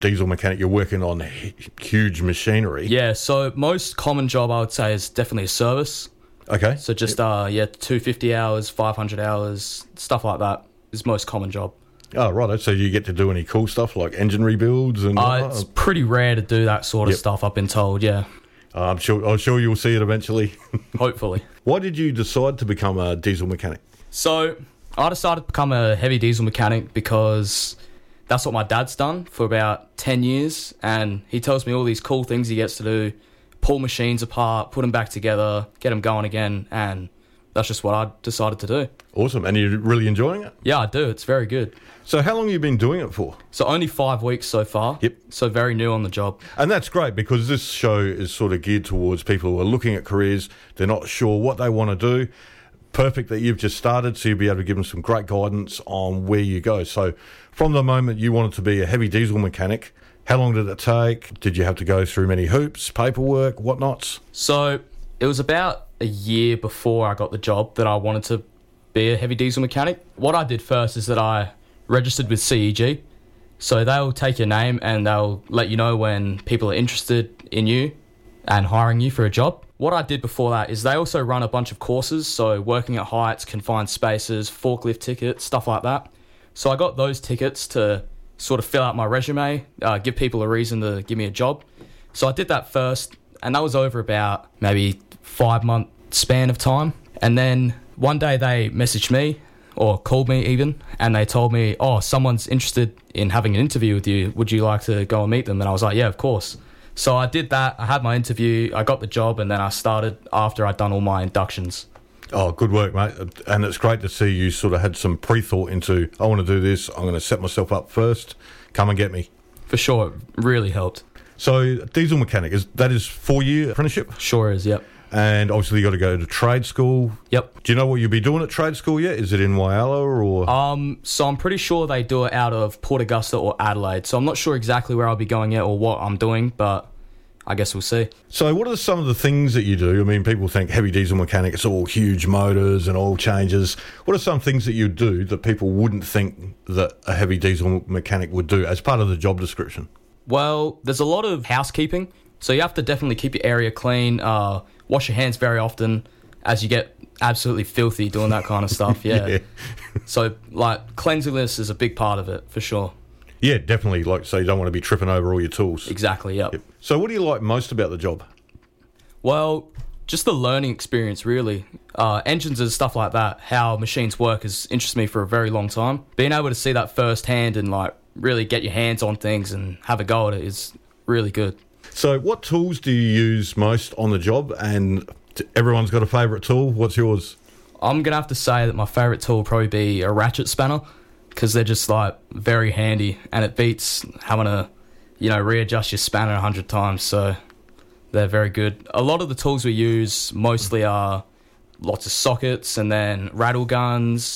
diesel mechanic, you're working on huge machinery. Yeah, so most common job I would say is definitely a service. Okay. So just 250 hours, 500 hours, stuff like that is most common job. Oh, right. So you get to do any cool stuff like engine rebuilds and It's pretty rare to do that sort of stuff, I've been told, yeah. I'm sure you'll see it eventually. Hopefully. Why did you decide to become a diesel mechanic? So I decided to become a heavy diesel mechanic because that's what my dad's done for about 10 years, and he tells me all these cool things he gets to do, pull machines apart, put them back together, get them going again, and that's just what I decided to do. Awesome. And you're really enjoying it? Yeah, I do. It's very good. So how long have you been doing it for? So only 5 weeks so far. Yep. So very new on the job. And that's great because this show is sort of geared towards people who are looking at careers. They're not sure what they want to do. Perfect that you've just started, so you'll be able to give them some great guidance on where you go. So from the moment you wanted to be a heavy diesel mechanic, how long did it take? Did you have to go through many hoops, paperwork, whatnots? So it was about a year before I got the job that I wanted to be a heavy diesel mechanic. What I did first is that I registered with CEG. So they'll take your name and they'll let you know when people are interested in you and hiring you for a job. What I did before that is they also run a bunch of courses, so working at heights, confined spaces, forklift tickets, stuff like that. So I got those tickets to sort of fill out my resume, give people a reason to give me a job. So I did that first, and that was over about maybe 5-month span of time. And then one day they messaged me, or called me even, and they told me, someone's interested in having an interview with you. Would you like to go and meet them? And I was like, yeah, of course. So I did that. I had my interview. I got the job, and then I started after I'd done all my inductions. Oh, good work, mate. And it's great to see you sort of had some pre-thought into, I want to do this, I'm going to set myself up first, come and get me. For sure, it really helped. So diesel mechanic, that is 4-year apprenticeship? Sure is, yep. And obviously you got to go to trade school. Yep. Do you know what you'll be doing at trade school yet? Is it in Whyalla or? So I'm pretty sure they do it out of Port Augusta or Adelaide. So I'm not sure exactly where I'll be going yet or what I'm doing, but I guess we'll see. So what are some of the things that you do? I mean, people think heavy diesel mechanic, it's all huge motors and oil changes. What are some things that you do that people wouldn't think that a heavy diesel mechanic would do as part of the job description? Well, there's a lot of housekeeping. So you have to definitely keep your area clean, wash your hands very often as you get absolutely filthy doing that kind of stuff. Yeah. So, cleanliness is a big part of it, for sure. Yeah, definitely. So you don't want to be tripping over all your tools. Exactly, yep. So what do you like most about the job? Well, just the learning experience, really. Engines and stuff like that, how machines work has interested me for a very long time. Being able to see that firsthand and, really get your hands on things and have a go at it is really good. So what tools do you use most on the job? And everyone's got a favourite tool. What's yours? I'm going to have to say that my favourite tool will probably be a ratchet spanner because they're just, very handy and it beats having to, readjust your spanner 100 times. So they're very good. A lot of the tools we use mostly are lots of sockets and then rattle guns,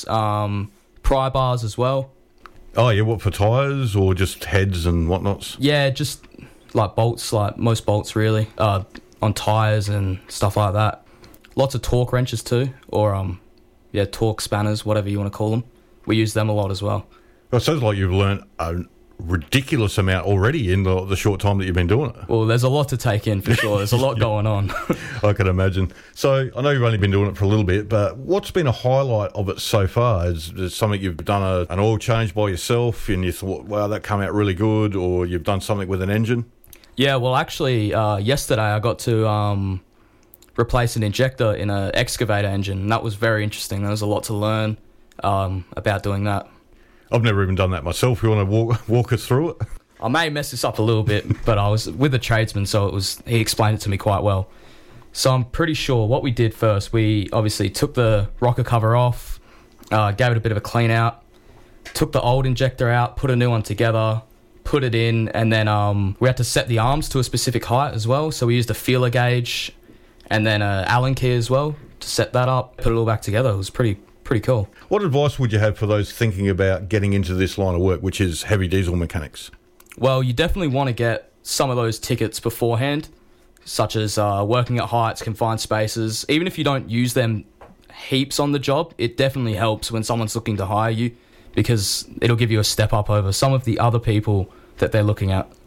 pry bars as well. Oh, yeah, what, for tyres or just heads and whatnots? Yeah, just bolts, most bolts really, on tyres and stuff like that. Lots of torque wrenches too, or torque spanners, whatever you want to call them. We use them a lot as well. Well, it sounds like you've learnt a ridiculous amount already in the short time that you've been doing it. Well, there's a lot to take in for sure. There's a lot going on. I can imagine. So I know you've only been doing it for a little bit, but what's been a highlight of it so far? Is something you've done an oil change by yourself and you thought, wow, that came out really good, or you've done something with an engine? Yeah, well, actually, yesterday I got to replace an injector in an excavator engine, and that was very interesting. There was a lot to learn about doing that. I've never even done that myself. You want to walk us through it? I may mess this up a little bit, but I was with a tradesman, so he explained it to me quite well. So I'm pretty sure what we did first, we obviously took the rocker cover off, gave it a bit of a clean out, took the old injector out, put a new one together, put it in, and then we had to set the arms to a specific height as well. So we used a feeler gauge and then an Allen key as well to set that up, put it all back together. It was pretty cool. What advice would you have for those thinking about getting into this line of work, which is heavy diesel mechanics? Well, you definitely want to get some of those tickets beforehand, such as working at heights, confined spaces. Even if you don't use them heaps on the job, it definitely helps when someone's looking to hire you because it'll give you a step up over some of the other people that they're looking at.